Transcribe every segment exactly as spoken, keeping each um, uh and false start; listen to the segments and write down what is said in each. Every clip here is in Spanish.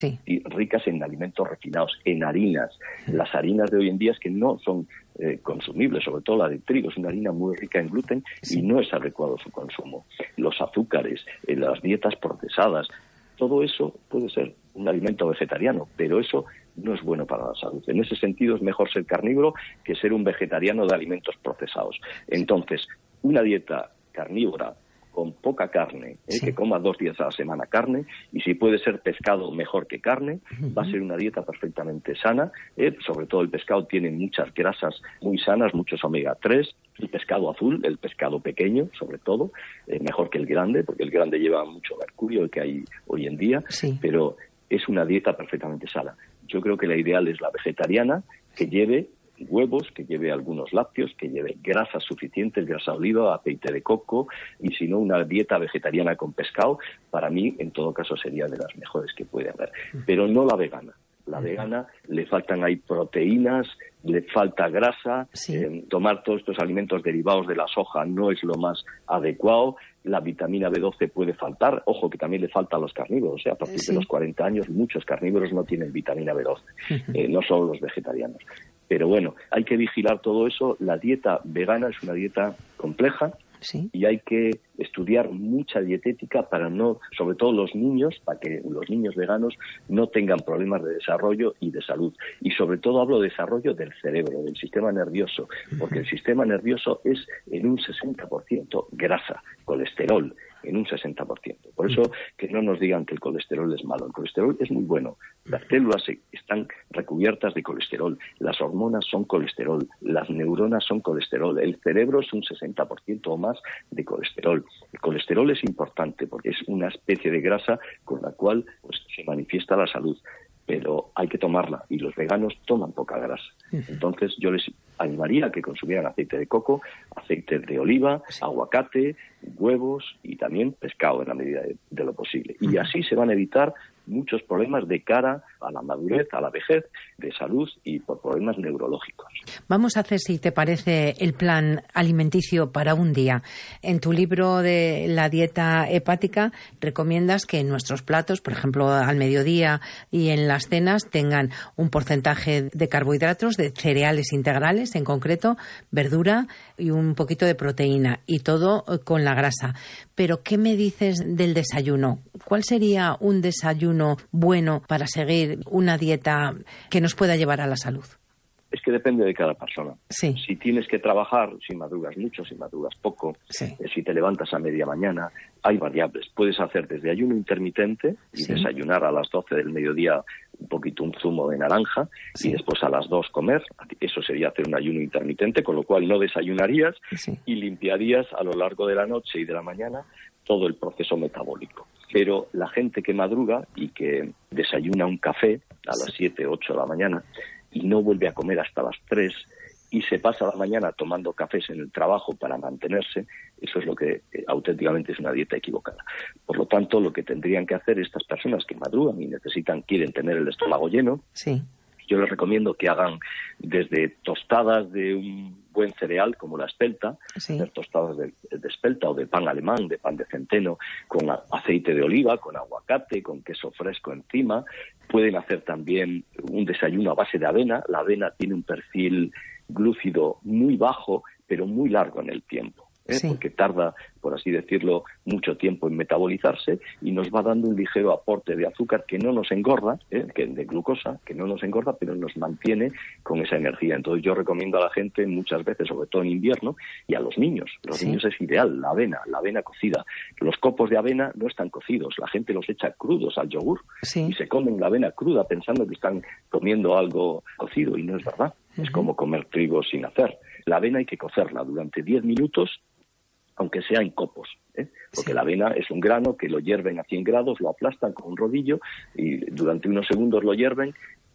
Sí. Y ricas en alimentos refinados, en harinas. Las harinas de hoy en día es que no son eh, consumibles, sobre todo la de trigo, es una harina muy rica en gluten sí. y no es adecuado su consumo. Los azúcares, eh, las dietas procesadas, todo eso puede ser un alimento vegetariano, pero eso no es bueno para la salud. En ese sentido es mejor ser carnívoro que ser un vegetariano de alimentos procesados. Entonces, una dieta carnívora con poca carne, ¿eh? sí. que coma dos días a la semana carne, y si puede ser pescado, mejor que carne, uh-huh. va a ser una dieta perfectamente sana, ¿eh? Sobre todo el pescado tiene muchas grasas muy sanas, muchos omega tres, el pescado azul, el pescado pequeño, sobre todo, eh, mejor que el grande, porque el grande lleva mucho mercurio que hay hoy en día, sí. pero es una dieta perfectamente sana. Yo creo que la ideal es la vegetariana, que lleve huevos, que lleve algunos lácteos, que lleve grasas suficientes, grasa de oliva, aceite de coco, y si no, una dieta vegetariana con pescado, para mí, en todo caso, sería de las mejores que puede haber. Pero no la vegana. La vegana, le faltan ahí proteínas, le falta grasa, sí. eh, tomar todos estos alimentos derivados de la soja no es lo más adecuado, la vitamina B doce puede faltar, ojo que también le falta a los carnívoros, o sea, a partir sí. de los cuarenta años muchos carnívoros no tienen vitamina B doce, uh-huh. eh, no solo los vegetarianos. Pero bueno, hay que vigilar todo eso. La dieta vegana es una dieta compleja sí. y hay que estudiar mucha dietética para no, sobre todo los niños, para que los niños veganos no tengan problemas de desarrollo y de salud. Y sobre todo hablo de desarrollo del cerebro, del sistema nervioso, porque el sistema nervioso es en un sesenta por ciento grasa, colesterol, en un sesenta por ciento. Por eso que no nos digan que el colesterol es malo. El colesterol es muy bueno. Las células están recubiertas de colesterol. Las hormonas son colesterol. Las neuronas son colesterol. El cerebro es un sesenta por ciento o más de colesterol. El colesterol es importante porque es una especie de grasa con la cual pues, se manifiesta la salud. Pero hay que tomarla y los veganos toman poca grasa. Entonces yo les animaría a que consumieran aceite de coco, aceite de oliva, aguacate, huevos y también pescado en la medida de, de lo posible. Y así se van a evitar muchos problemas de cara a la madurez, a la vejez, de salud y por problemas neurológicos. Vamos a hacer, si te parece, el plan alimenticio para un día. En tu libro de la dieta hepática recomiendas que en nuestros platos, por ejemplo, al mediodía y en las cenas, tengan un porcentaje de carbohidratos, de cereales integrales en concreto, verdura y un poquito de proteína, y todo con la grasa. Pero, ¿qué me dices del desayuno? ¿Cuál sería un desayuno bueno para seguir una dieta que nos pueda llevar a la salud? Es que depende de cada persona. Sí. Si tienes que trabajar, si madrugas mucho, si madrugas poco, sí. eh, si te levantas a media mañana, hay variables. Puedes hacer desde ayuno intermitente y sí. desayunar a las doce del mediodía un poquito un zumo de naranja sí. y después a las dos comer. Eso sería hacer un ayuno intermitente, con lo cual no desayunarías sí. y limpiarías a lo largo de la noche y de la mañana todo el proceso metabólico. Pero la gente que madruga y que desayuna un café a las siete, ocho de la mañana y no vuelve a comer hasta las tres y se pasa la mañana tomando cafés en el trabajo para mantenerse, eso es lo que eh, auténticamente es una dieta equivocada. Por lo tanto, lo que tendrían que hacer estas personas que madrugan y necesitan, quieren tener el estómago lleno, sí. yo les recomiendo que hagan desde tostadas de un buen cereal como la espelta, sí. hacer tostadas de, de espelta o de pan alemán, de pan de centeno, con aceite de oliva, con aguacate, con queso fresco encima. Pueden hacer también un desayuno a base de avena. La avena tiene un perfil glúcido muy bajo, pero muy largo en el tiempo. ¿eh? Sí. Porque tarda, por así decirlo, mucho tiempo en metabolizarse y nos va dando un ligero aporte de azúcar que no nos engorda, ¿eh? que de glucosa, que no nos engorda, pero nos mantiene con esa energía. Entonces yo recomiendo a la gente muchas veces, sobre todo en invierno, y a los niños. Los sí. niños es ideal, la avena, la avena cocida. Los copos de avena no están cocidos, la gente los echa crudos al yogur sí. y se comen la avena cruda pensando que están comiendo algo cocido y no es verdad. Uh-huh. Es como comer trigo sin hacer. La avena hay que cocerla durante diez minutos, aunque sea en copos, ¿eh? porque sí. la avena es un grano que lo hierven a cien grados, lo aplastan con un rodillo y durante unos segundos lo hierven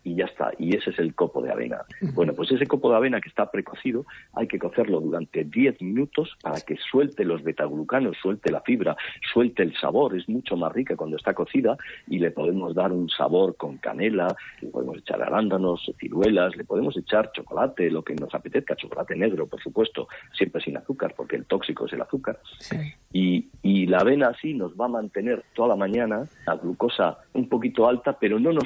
y ya está, y ese es el copo de avena. Bueno, pues ese copo de avena que está precocido hay que cocerlo durante diez minutos para que suelte los betaglucanos, suelte la fibra, suelte el sabor, es mucho más rica cuando está cocida y le podemos dar un sabor con canela, le podemos echar arándanos, ciruelas, le podemos echar chocolate, lo que nos apetezca, chocolate negro, por supuesto, siempre sin azúcar, porque el tóxico es el azúcar. Sí. Y, y la avena así nos va a mantener toda la mañana la glucosa un poquito alta, pero no nos